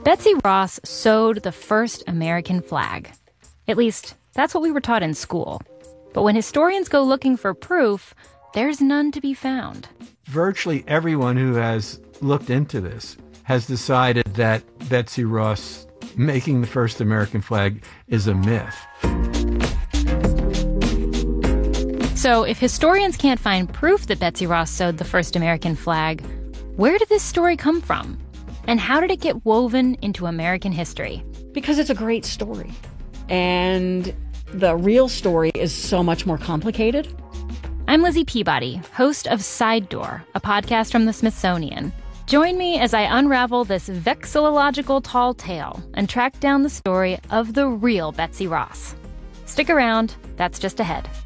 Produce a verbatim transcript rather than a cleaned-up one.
Betsy Ross sewed the first American flag. At least, that's what we were taught in school. But when historians go looking for proof, there's none to be found. Virtually everyone who has looked into this has decided that Betsy Ross making the first American flag is a myth. So if historians can't find proof that Betsy Ross sewed the first American flag, where did this story come from? And how did it get woven into American history? Because it's a great story. And the real story is so much more complicated. I'm Lizzie Peabody, host of Side Door, a podcast from the Smithsonian. Join me as I unravel this vexillological tall tale and track down the story of the real Betsy Ross. Stick around, that's just ahead.